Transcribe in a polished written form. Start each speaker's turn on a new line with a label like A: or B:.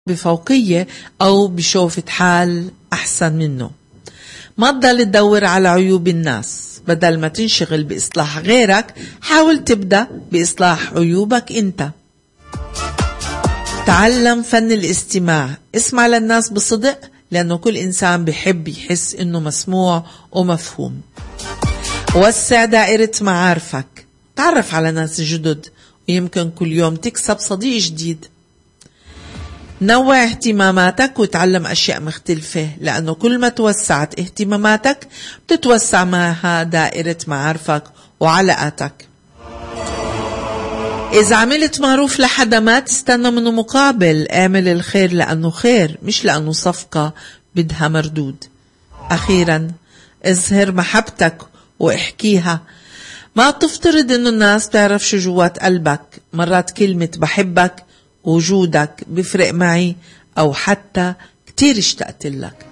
A: بفوقية أو بشوفة حال أحسن منه. ما تضل تدور على عيوب الناس، بدل ما تنشغل بإصلاح غيرك حاول تبدأ بإصلاح عيوبك أنت. تعلم فن الاستماع، اسمع للناس بصدق، لأنه كل إنسان بيحب يحس إنه مسموع ومفهوم. وسع دائرة معارفك، تعرف على ناس جدد، ويمكن كل يوم تكسب صديق جديد. نوع اهتماماتك وتعلم أشياء مختلفة، لأنه كل ما توسعت اهتماماتك بتتوسع معها دائرة معارفك وعلاقاتك. إذا عملت معروف لحدا ما تستنى منه مقابل، اعمل الخير لأنه خير مش لأنه صفقة بدها مردود. أخيرا اظهر محبتك واحكيها، ما تفترض إنه الناس تعرف شو جوات قلبك. مرات كلمة بحبك وجودك بفرق معي، أو حتى كتير اشتقت لك.